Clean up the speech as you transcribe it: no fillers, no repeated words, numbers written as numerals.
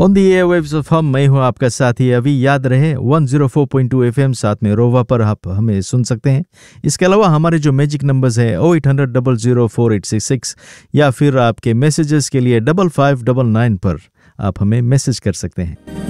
On the airwaves of हम, मैं हूँ आपका साथी अभी। याद रहे 104.2 FM साथ में रोवा पर आप हमें सुन सकते हैं। इसके अलावा हमारे जो मैजिक नंबर्स है 0800 004 या फिर आपके मैसेजेस के लिए 5599 पर आप हमें मैसेज कर सकते हैं।